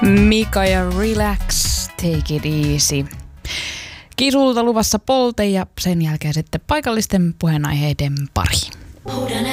Mika ja Relax, Take It Easy. Kiisulta luvassa Polte ja sen jälkeen sitten paikallisten puheenaiheiden pari.